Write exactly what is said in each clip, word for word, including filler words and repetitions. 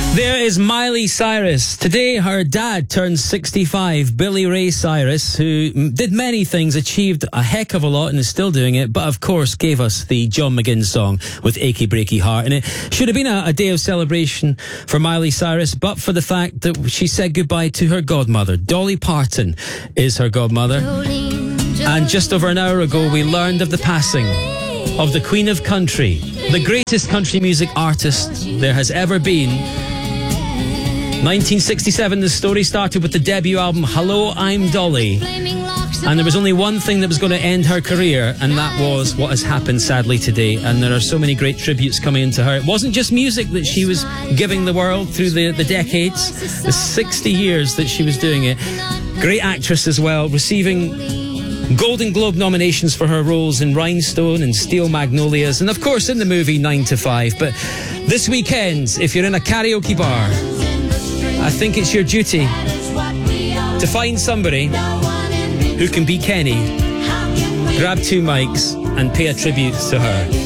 There is Miley Cyrus. Today, her dad turns sixty-five, Billy Ray Cyrus, who did many things, achieved a heck of a lot and is still doing it, but of course gave us the John McGinn song with Achy Breaky Heart. And it should have been a, a day of celebration for Miley Cyrus, but for the fact that she said goodbye to her godmother. Dolly Parton is her godmother. And just over an hour ago, we learned of the passing of the Queen of Country, the greatest country music artist there has ever been. nineteen sixty-seven, the story started with the debut album Hello, I'm Dolly, and there was only one thing that was going to end her career, and that was what has happened sadly today. And there are so many great tributes coming into her. It wasn't just music that she was giving the world through the, the decades, the sixty years that she was doing it. Great actress as well, receiving Golden Globe nominations for her roles in Rhinestone and Steel Magnolias, and of course in the movie nine to five. But this weekend, if you're in a karaoke bar, I think it's your duty to find somebody who can be Kenny, grab two mics and pay a tribute to her.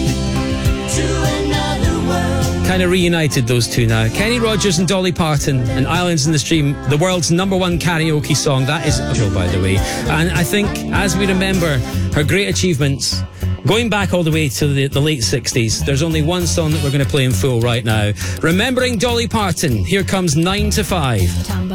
Kind of reunited those two now. Kenny Rogers and Dolly Parton and Islands in the Stream, the world's number one karaoke song. That is a show, by the way. And I think as we remember her great achievements, going back all the way to the, the late sixties, there's only one song that we're going to play in full right now. Remembering Dolly Parton, here comes nine to five.